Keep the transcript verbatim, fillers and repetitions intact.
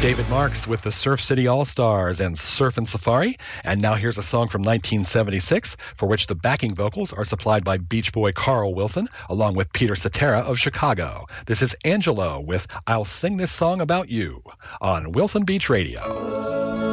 David Marks with the Surf City All-Stars and Surfin' Safari. And now here's a song from nineteen seventy-six for which the backing vocals are supplied by Beach Boy Carl Wilson along with Peter Cetera of Chicago. This is Angelo with I'll Sing This Song About You on Wilson Beach Radio.